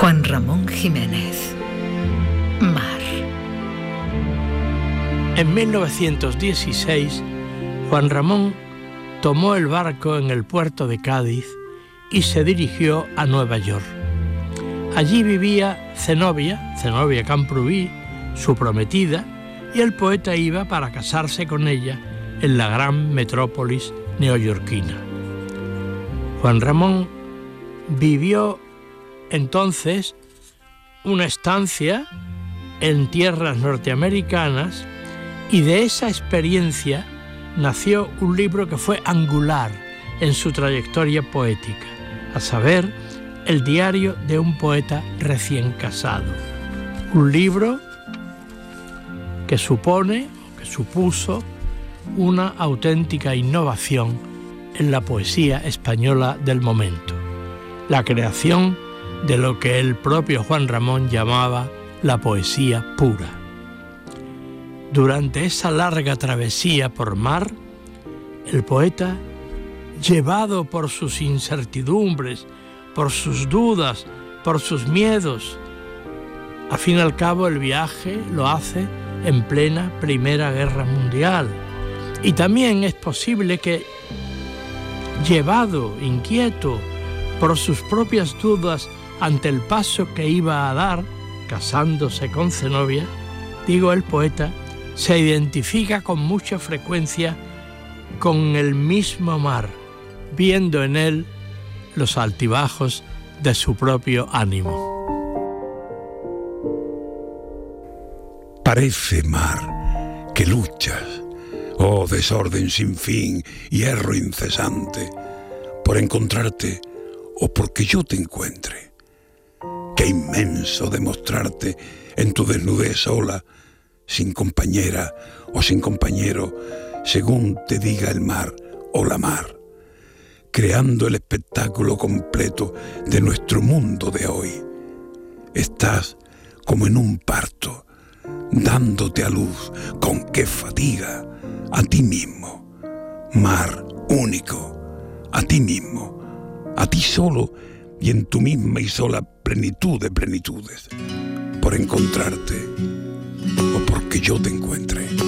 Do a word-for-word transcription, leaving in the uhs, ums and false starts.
Juan Ramón Jiménez. Mar. En mil novecientos dieciséis, Juan Ramón tomó el barco en el puerto de Cádiz y se dirigió a Nueva York. Allí vivía Zenobia, Zenobia Camprubí, su prometida, y el poeta iba para casarse con ella en la gran metrópolis neoyorquina. Juan Ramón vivió entonces una estancia en tierras norteamericanas y de esa experiencia nació un libro que fue angular en su trayectoria poética, a saber, El diario de un poeta recién casado. Un libro que supone, que supuso, una auténtica innovación en la poesía española del momento, la creación de lo que el propio Juan Ramón llamaba la poesía pura. Durante esa larga travesía por mar, el poeta, llevado por sus incertidumbres, por sus dudas, por sus miedos, al fin y al cabo el viaje lo hace en plena Primera Guerra Mundial. Y también es posible que, llevado, inquieto, por sus propias dudas ante el paso que iba a dar, casándose con Zenobia, digo, el poeta se identifica con mucha frecuencia con el mismo mar, viendo en él los altibajos de su propio ánimo. Parece, mar, que luchas, oh desorden sin fin, hierro incesante, por encontrarte o porque yo te encuentre. Qué inmenso demostrarte en tu desnudez sola, sin compañera o sin compañero, según te diga el mar o la mar, creando el espectáculo completo de nuestro mundo de hoy. Estás como en un parto, dándote a luz con qué fatiga a ti mismo, mar único, a ti mismo, a ti solo y en tu misma y sola plenitud de plenitudes, por encontrarte o porque yo te encuentre.